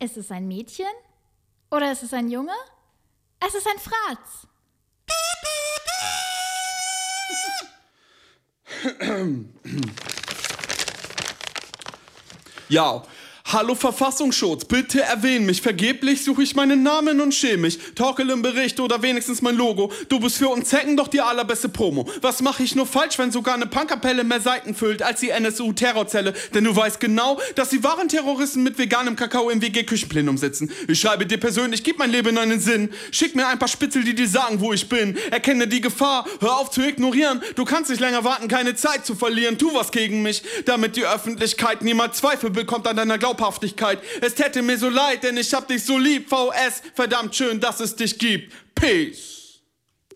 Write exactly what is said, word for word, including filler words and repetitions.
Ist es ein Mädchen? Oder ist es ein Junge? Es ist ein Fratz. Ja, hallo Verfassungsschutz, bitte erwähn mich. Vergeblich suche ich meinen Namen und schäme mich. Torkel im Bericht oder wenigstens mein Logo. Du bist für uns Zecken doch die allerbeste Promo. Was mache ich nur falsch, wenn sogar eine Punkkapelle mehr Seiten füllt als die N S U-Terrorzelle? Denn du weißt genau, dass die wahren Terroristen mit veganem Kakao im W G-Küchenplenum sitzen. Ich schreibe dir persönlich, gib mein Leben einen Sinn. Schick mir ein paar Spitzel, die dir sagen, wo ich bin. Erkenne die Gefahr, hör auf zu ignorieren. Du kannst nicht länger warten, keine Zeit zu verlieren. Tu was gegen mich, damit die Öffentlichkeit niemals Zweifel bekommt an deiner Glaubhaftigkeit. Es täte mir so leid, denn ich hab dich so lieb, V S. Verdammt schön, dass es dich gibt. Peace.